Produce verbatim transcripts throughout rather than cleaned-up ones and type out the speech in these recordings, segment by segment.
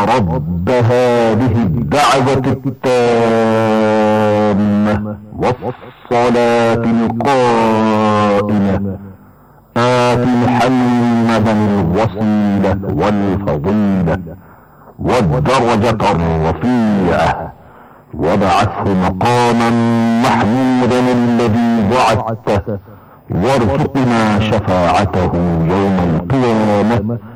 رب هذه الدعوة التامة والصلاة القائمة آت محمدا الوسيلة والفضيلة والدرجة الرفيعة وابعثه مقاما محمودا الذي وعدته وارزقنا شفاعته يوم القيامة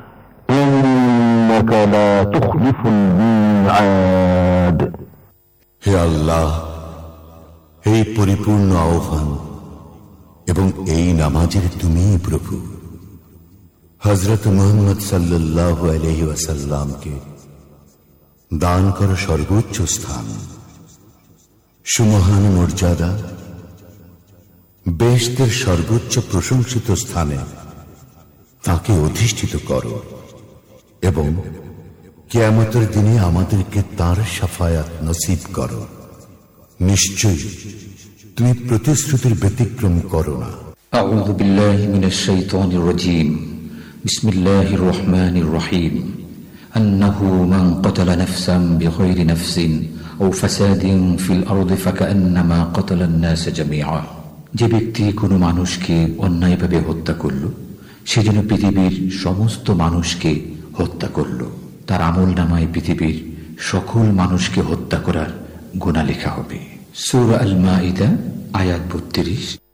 إنك لا تخلف الميعاد. হে আল্লাহ, এই পরিপূর্ণ আহ্বান এবং এই নামাজের তুমিই প্রভু। হযরত মুহাম্মদ সাল্লাল্লাহু আলাইহি ওয়াসাল্লামকে দান করো সর্বোচ্চ স্থান, সুমহান মর্যাদা, বেহেশতের সর্বোচ্চ প্রশংসিত স্থানে তাকে অধিষ্ঠিত করো এবং কিয়ামতের দিনে আমাদেরকে তার শাফায়াত নসিব করো। নিশ্চয়ই তুমি প্রতিশ্রুতির ব্যতিক্রম করো না। আউযু বিল্লাহি মিনাশ শাইতানির রাজীম। বিসমিল্লাহির রহমানির রহিম। আন্নাহু মান ক্বাতালা নাফসান বিগাইরি নাফসিন আও ফাসাদিন ফিল আরদি ফাকান্নামা ক্বাতালান নাস জামিআ। যে ব্যক্তি কোনো মানুষকে অন্যায়ভাবে হত্যা করল, সে যেন পৃথিবীর সমস্ত মানুষকে হত্যা করল। তার আমলনামায় পৃথিবীর সকল মানুষকে হত্যা করার গুনাহ লেখা হবে। সূরা আল মাইদা আয়াত বত্রিশ।